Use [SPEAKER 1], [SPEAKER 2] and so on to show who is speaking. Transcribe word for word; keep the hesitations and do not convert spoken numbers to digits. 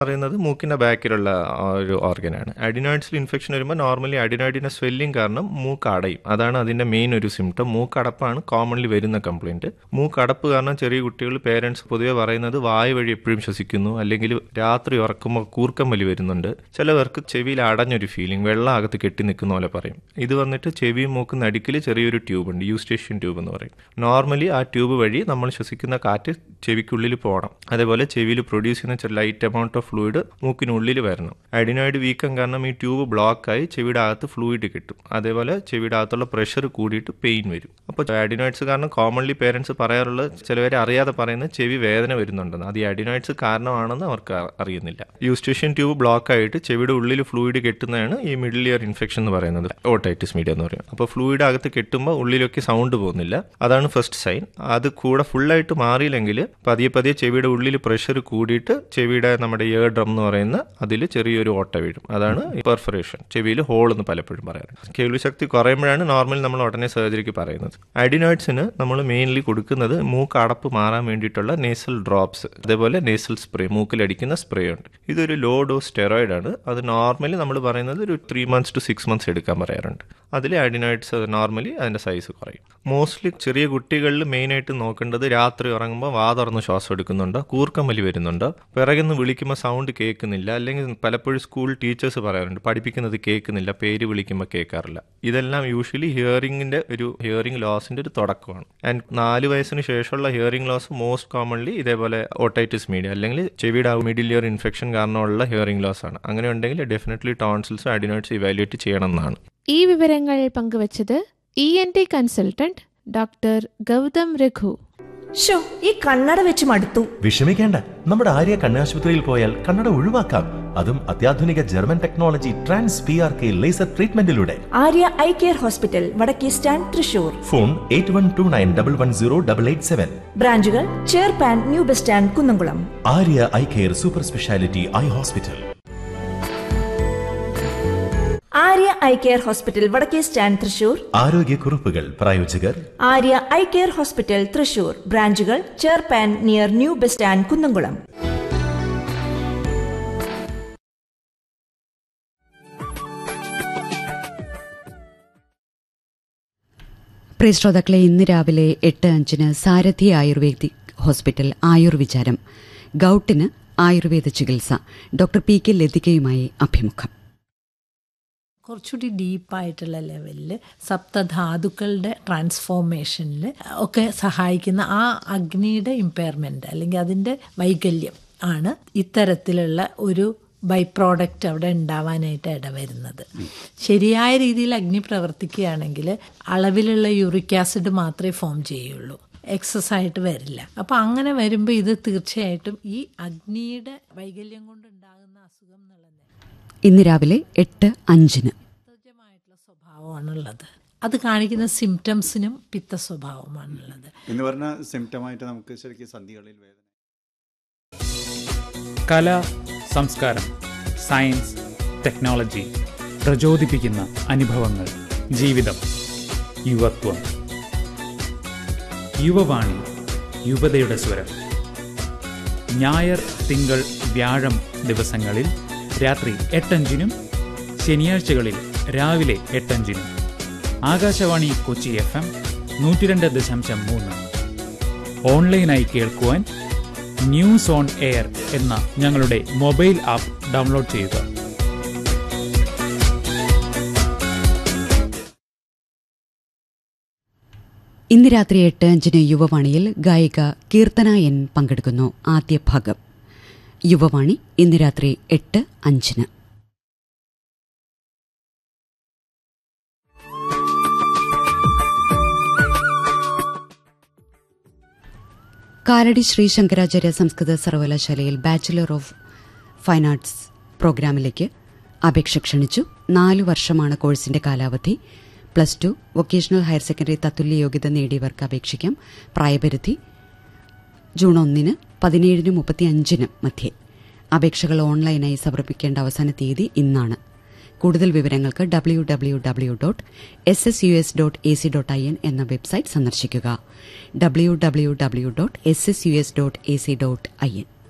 [SPEAKER 1] പറയുന്നത് മൂക്കിൻ്റെ ബാക്കിലുള്ള ഒരു ഓർഗനാണ്. അഡിനോയിഡ്സിൽ ഇൻഫെക്ഷൻ വരുമ്പോൾ നോർമലി അഡിനോയിഡിൻ്റെ സ്വെല്ലിംഗ് കാരണം മൂക്ക് അടയും. അതാണ് അതിൻ്റെ മെയിൻ ഒരു സിംറ്റം. മൂക്കടപ്പാണ് കോമൺലി വരുന്ന കംപ്ലയിൻറ്റ്. മൂക്കടപ്പ് കാരണം ചെറിയ കുട്ടികൾ പേരൻസ് പൊതുവെ പറയുന്നത് വായു വഴി എപ്പോഴും ശ്വസിക്കുന്നു, അല്ലെങ്കിൽ രാത്രി ഉറക്കുമ്പോൾ കൂർക്കം വലി വരുന്നുണ്ട്. ചിലവർക്ക് ചെവിയിൽ അടഞ്ഞൊരു ഫീലിംഗ്, വെള്ളം അകത്ത് കെട്ടി നിൽക്കുന്ന പോലെ പറയും. ഇത് വന്നിട്ട് ചെവിയും മൂക്കും നടുക്കിൽ ചെറിയൊരു ട്യൂബ് ഉണ്ട്, യൂസ്റ്റേഷ്യൻ ട്യൂബ് എന്ന് പറയും. നോർമലി ആ ട്യൂബ് വഴി നമ്മൾ ശ്വസിക്കുന്ന കാറ്റ് ചെവിക്കുള്ളിൽ പോകണം. അതേപോലെ ചെവിയിൽ പ്രൊഡ്യൂസ് ചെയ്യുന്ന ലൈറ്റ് എമൗണ്ട് ഓഫ് ഫ്ലൂയിഡ് മൂക്കിനുള്ളിൽ വരണം. അഡിനോയിഡ് വീക്കം കാരണം ഈ ട്യൂബ് ബ്ലോക്കായി ചെവിയുടെ അകത്ത് ഫ്ലൂയിഡ് കിട്ടും. അതേപോലെ ചെവിയുടെ അകത്തുള്ള പ്രഷർ കൂടിയിട്ട് പെയിൻ വരും. അപ്പോൾ അഡിനോയിഡ്സ് കാരണം കോമൺലി പേരൻസ് പറയാറുള്ള, ചിലവരെ അറിയാതെ പറയുന്നത് ചെവി വേദന വരുന്നുണ്ടെന്ന്. അത് ഈ അഡിനോയിഡ്സ് കാരണമാണെന്ന് അവർക്ക് അറിയുന്നില്ല. യൂസ്റ്റേഷ്യൻ ട്യൂബ് ബ്ലോക്ക് ആയിട്ട് ചെവിയുടെ ഉള്ളിൽ ഫ്ലൂയിഡ് കെട്ടുന്നതാണ് ഈ മിഡിൽ ഇയർ ഇൻഫെക്ഷൻ എന്ന് പറയുന്നത്, ഓട്ടൈറ്റിസ് മീഡിയ എന്ന് പറയും. അപ്പോൾ ഫ്ലൂയിഡ് അകത്ത് കെട്ടുമ്പോൾ ഉള്ളിലൊക്കെ സൗണ്ട് പോകുന്നില്ല. അതാണ് ഫസ്റ്റ് സൈൻ. അത് കൂടെ ഫുള്ളായിട്ട് മാറിയില്ലെങ്കിൽ പതിയെ പതിയെ ചെവിയുടെ ഉള്ളിൽ പ്രഷർ കൂടിയിട്ട് ചെവിയുടെ നമ്മുടെ ഇയർ ഡ്രം എന്ന് പറയുന്ന അതിൽ ചെറിയൊരു ഓട്ട വീഴും. അതാണ് പെർഫറേഷൻ, ചെവിയിൽ ഹോൾ എന്ന് പലപ്പോഴും പറയാറുണ്ട്. കേൾവി ശക്തി കുറയുമ്പോഴാണ് നോർമലി നമ്മൾ ഉടനെ സർജറിക്ക് പറയുന്നത്. അഡിനോയിഡ്സിന് നമ്മൾ മെയിൻലി കൊടുക്കുന്നത് മൂക്ക് അടപ്പ് മാറാൻ വേണ്ടിയിട്ടുള്ള നേസൽ ഡ്രോപ്സ്, അതേപോലെ നേസൽ സ്പ്രേ, മൂക്കിലടിക്കുന്ന സ്പ്രേ ഉണ്ട്. ഇതൊരു ലോ ഡോസ് സ്റ്റെറോയിഡ് ആണ്. അത് നോർമലി നമ്മൾ പറയുന്നത് ഒരു three months to six months എടുക്കാൻ പറയാറുണ്ട്. അതിൽ അഡിനോയിഡ്സ് നോർമലി അതിൻ്റെ സൈസ് കുറയും. മോസ്റ്റ്ലി ചെറിയ കുട്ടികളിൽ മെയിനായിട്ട് നോക്കേണ്ടത് രാത്രി ഉറങ്ങുമ്പോൾ വാ തുറന്ന് ശ്വാസം എടുക്കുന്നുണ്ടോ, കൂർക്കം വലി വരുന്നുണ്ടോ, പിറകിൽ നിന്ന് വിളിക്കുമ്പോൾ സൗണ്ട് കേൾക്കുന്നില്ല, അല്ലെങ്കിൽ പലപ്പോഴും സ്കൂൾ ടീച്ചേഴ്സ് പറയാറുണ്ട് പഠിപ്പിക്കുന്നത് കേൾക്കുന്നില്ല, പേര് വിളിക്കുമ്പോൾ കേൾക്കാറില്ല. ഇതെല്ലാം യൂഷ്വലി ഹിയറിംഗിൻ്റെ ഒരു ഹിയറിംഗ് ലോസിൻ്റെ ഒരു തുടക്കമാണ്. ആൻഡ് നാല് വയസ്സിന് ശേഷമുള്ള ഹിയറിംഗ് ലോസ് മോസ്റ്റ് കോമൺലി ഇതേപോലെ ഓട്ടൈറ്റിസ് മീഡിയ അല്ലെങ്കിൽ ചെവിയുടെ മിഡിൽ ഇയർ ഇൻഫെക്ഷൻ കാരണമുള്ള ഹിയറിംഗ് ലോസ് ആണ്. അങ്ങനെ ഉണ്ടെങ്കിൽ ഡെഫിനറ്റ്ലി ടോൺസിൽസ് അഡിനോയിഡ്സ് ഇവാലുവേറ്റ് ചെയ്യണം എന്നാണ്.
[SPEAKER 2] ഈ വിവരങ്ങൾ പങ്കുവച്ചത് E N T consultant doctor Gautam Raghu.
[SPEAKER 3] Show ഈ കണ്ണട വെച്ച് മടുത്തു.
[SPEAKER 4] വിഷമിക്കേണ്ട, നമ്മുടെ ആര്യ കണ്ണാശുപത്രിയിൽ പോയാൽ കണ്ണട ഒഴിവാക്കാം. അതും അത്യാധുനിക German technology trans P R K laser ട്രീറ്റ്മെന്റിലൂടെ.
[SPEAKER 3] Arya eye care hospital, വടക്കേ stand, Thrissur.
[SPEAKER 4] Phone eight one two nine double one zero double eight seven.
[SPEAKER 3] ബ്രാഞ്ചുകൾ ചേർപ്പാൻ, new bus stand, Kunnamkulam.
[SPEAKER 4] Arya eye care super speciality eye hospital.
[SPEAKER 3] Arya eye care hospital, വടക്കേ stand, Thrissur.
[SPEAKER 4] ആരോഗ്യക്കുറിപ്പുകൾ പ്രായോജകർ
[SPEAKER 3] Arya eye care hospital, Thrissur. ബ്രാഞ്ചുകൾ ചേർപ്പാൻ, near new bus stand, Kunnamkulam.
[SPEAKER 5] പ്രിയ ശ്രോതാക്കളെ, ഇന്ന് രാവിലെ എട്ട് അഞ്ചിന് സാരഥി ayurvedic hospital ആയുർവിചാരം. ഗൌട്ടിന് Ayurveda ചികിത്സ, ഡോക്ടർ പി കെ ലതികയുമായി അഭിമുഖം.
[SPEAKER 6] കുറച്ചുകൂടി ഡീപ്പായിട്ടുള്ള ലെവലിൽ സപ്തധാതുക്കളുടെ ട്രാൻസ്ഫോർമേഷനിൽ ഒക്കെ സഹായിക്കുന്ന ആ അഗ്നിയുടെ ഇമ്പയർമെൻറ്റ് അല്ലെങ്കിൽ അതിൻ്റെ വൈകല്യം ആണ് ഇത്തരത്തിലുള്ള ഒരു ബൈ പ്രോഡക്റ്റ് അവിടെ ഉണ്ടാവാനായിട്ട് ഇടവരുന്നത്. ശരിയായ രീതിയിൽ അഗ്നി പ്രവർത്തിക്കുകയാണെങ്കിൽ അളവിലുള്ള യൂറിക് ആസിഡ് മാത്രമേ ഫോം ചെയ്യുള്ളൂ, എക്സസ് ആയിട്ട് വരില്ല. അപ്പോൾ അങ്ങനെ വരുമ്പോൾ ഇത് തീർച്ചയായിട്ടും ഈ അഗ്നിയുടെ വൈകല്യം കൊണ്ടുണ്ടാകുന്ന അസുഖം എന്നുള്ളത്
[SPEAKER 5] ഇന്ന് രാവിലെ എട്ട് അഞ്ചിന്
[SPEAKER 6] പിത്തജമായിട്ടുള്ള സ്വഭാവമാണുള്ളത്. അത് കാണിക്കുന്ന സിംറ്റംസിനും പിത്ത സ്വഭാവമാണുള്ളത്
[SPEAKER 7] എന്ന് പറഞ്ഞാൽ സിംറ്റമായിട്ട് നമുക്ക് ശരിക്കും സന്ധികളിൽ വേദന.
[SPEAKER 8] കല, സംസ്കാരം, സയൻസ്, ടെക്നോളജി, പ്രചോദിപ്പിക്കുന്ന അനുഭവങ്ങൾ, ജീവിതം, യുവത്വം. യുവവാണി, യുവതയുടെ സ്വരം. ഞായർ, തിങ്കൾ, വ്യാഴം ദിവസങ്ങളിൽ രാത്രി എട്ടഞ്ചിനും ശനിയാഴ്ചകളിൽ രാവിലെ എട്ടഞ്ചിനും ആകാശവാണി കൊച്ചി എഫ് എം നൂറ്റി രണ്ട് ദശാംശം മൂന്ന്. ഓൺലൈനായി കേൾക്കുവാൻ ന്യൂസ് ഓൺ എയർ എന്ന ഞങ്ങളുടെ മൊബൈൽ ആപ്പ് ഡൗൺലോഡ് ചെയ്യുക.
[SPEAKER 5] ഇന്ന് രാത്രി എട്ട് അഞ്ചിന് യുവവാണിയിൽ ഗായിക കീർത്തന എൻ പങ്കെടുക്കുന്നു. ആദ്യ ഭാഗം. യുവവാണി ഇന്ന് രാത്രി എട്ട് അഞ്ചിന്. കാലടി ശ്രീ ശങ്കരാചാര്യ സംസ്കൃത സർവകലാശാലയിൽ ബാച്ചിലർ ഓഫ് ഫൈൻ ആർട്സ് പ്രോഗ്രാമിലേക്ക് അപേക്ഷ ക്ഷണിച്ചു. നാലു വർഷമാണ് കോഴ്സിന്റെ കാലാവധി. Plus two, vocational higher secondary തത്തുല്യ യോഗ്യത നേടിയവർക്ക് അപേക്ഷിക്കാം. പ്രായപരിധി ജൂൺ ഒന്നിന് പതിനേഴിനും മുപ്പത്തിയഞ്ചിനും മധ്യേ. അപേക്ഷകൾ ഓൺലൈനായി സമർപ്പിക്കേണ്ട അവസാന തീയതി ഇന്നാണ്. കൂടുതൽ വിവരങ്ങൾക്ക് W W W dot S S U S dot A C dot I N എന്ന വെബ്സൈറ്റ് സന്ദർശിക്കുക. W W W dot S S U S dot A C dot I N.